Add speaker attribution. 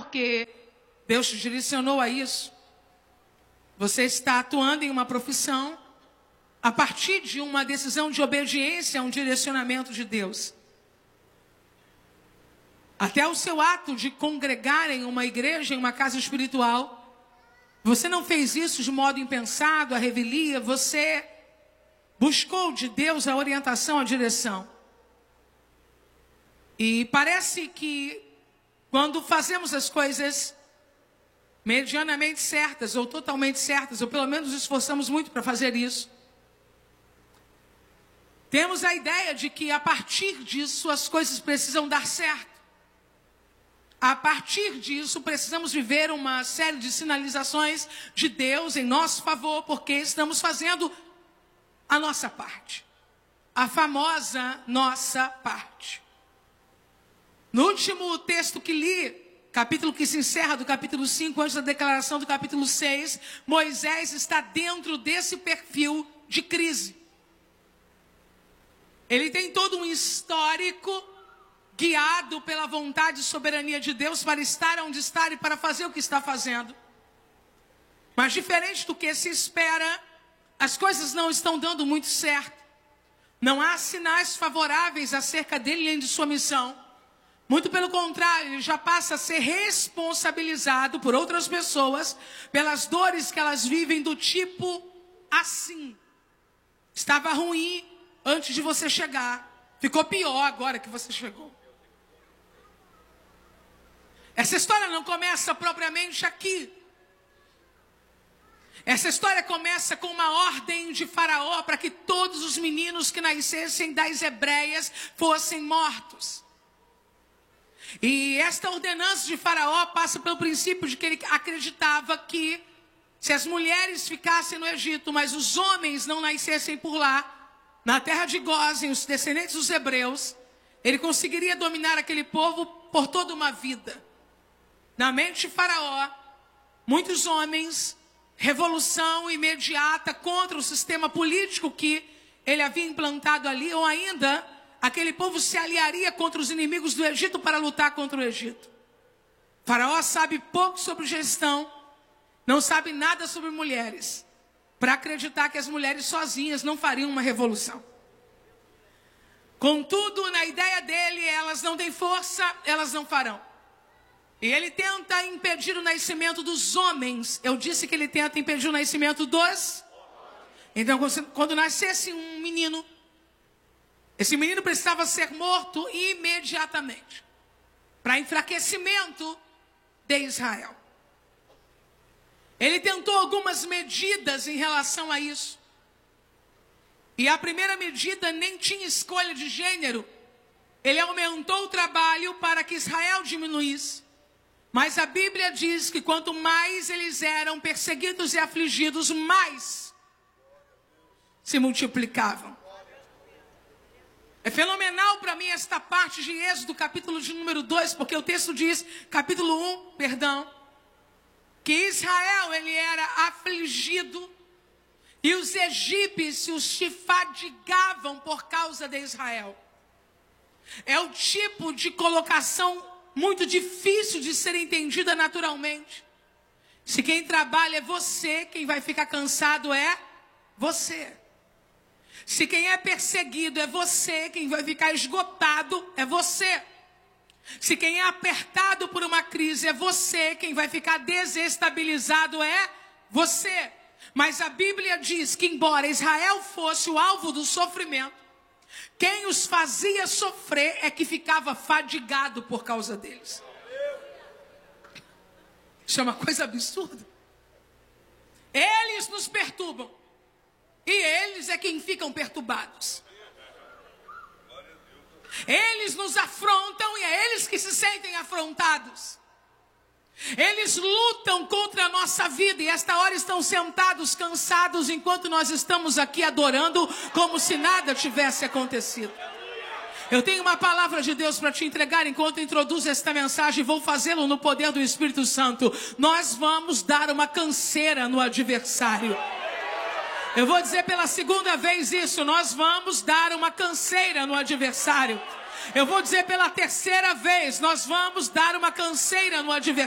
Speaker 1: porque Deus te direcionou a isso. Você está atuando em uma profissão a partir de uma decisão de obediência a um direcionamento de Deus. Até o seu ato de congregar em uma igreja, em uma casa espiritual, você não fez isso de modo impensado, a revelia, você buscou de Deus a orientação, a direção. E parece que quando fazemos as coisas medianamente certas, ou totalmente certas, ou pelo menos esforçamos muito para fazer isso, temos a ideia de que a partir disso as coisas precisam dar certo. A partir disso, precisamos viver uma série de sinalizações de Deus em nosso favor, porque estamos fazendo a nossa parte. A famosa nossa parte. No último texto que li, capítulo que se encerra do capítulo 5, antes da declaração do capítulo 6, Moisés está dentro desse perfil de crise. Ele tem todo um histórico guiado pela vontade e soberania de Deus para estar onde está e para fazer o que está fazendo. Mas diferente do que se espera, as coisas não estão dando muito certo. Não há sinais favoráveis acerca dele nem de sua missão. Muito pelo contrário, ele já passa a ser responsabilizado por outras pessoas pelas dores que elas vivem do tipo assim. Estava ruim antes de você chegar. Ficou pior agora que você chegou. Essa história não começa propriamente aqui. Essa história começa com uma ordem de Faraó para que todos os meninos que nascessem das hebreias fossem mortos. E esta ordenança de Faraó passa pelo princípio de que ele acreditava que se as mulheres ficassem no Egito, mas os homens não nascessem por lá, na terra de Gósen, os descendentes dos hebreus, ele conseguiria dominar aquele povo por toda uma vida. Na mente de Faraó, muitos homens, revolução imediata contra o sistema político que ele havia implantado ali, ou ainda, aquele povo se aliaria contra os inimigos do Egito para lutar contra o Egito. Faraó sabe pouco sobre gestão, não sabe nada sobre mulheres, para acreditar que as mulheres sozinhas não fariam uma revolução. Contudo, na ideia dele, elas não têm força, elas não farão. E ele tenta impedir o nascimento dos homens. Eu disse que ele tenta impedir o nascimento dos... Então, quando nascesse um menino, esse menino precisava ser morto imediatamente, para enfraquecimento de Israel. Ele tentou algumas medidas em relação a isso. E a primeira medida nem tinha escolha de gênero. Ele aumentou o trabalho para que Israel diminuísse. Mas a Bíblia diz que quanto mais eles eram perseguidos e afligidos, mais se multiplicavam. É fenomenal para mim esta parte de Êxodo, capítulo de número 2, porque o texto diz, capítulo 1, que Israel ele era afligido e os egípcios se fadigavam por causa de Israel. É o tipo de colocação muito difícil de ser entendida naturalmente. Se quem trabalha é você, quem vai ficar cansado é você. Se quem é perseguido é você, quem vai ficar esgotado é você. Se quem é apertado por uma crise é você, quem vai ficar desestabilizado é você. Mas a Bíblia diz que embora Israel fosse o alvo do sofrimento, quem os fazia sofrer é que ficava fadigado por causa deles. Isso é uma coisa absurda. Eles nos perturbam. E eles é quem ficam perturbados. Eles nos afrontam e é eles que se sentem afrontados. Eles lutam contra a nossa vida e esta hora estão sentados, cansados, enquanto nós estamos aqui adorando como se nada tivesse acontecido. Eu tenho uma palavra de Deus para te entregar enquanto introduzo esta mensagem e vou fazê-lo no poder do Espírito Santo. Nós vamos dar uma canseira no adversário. Eu vou dizer pela segunda vez isso, nós vamos dar uma canseira no adversário. Eu vou dizer pela terceira vez, nós vamos dar uma canseira no adversário.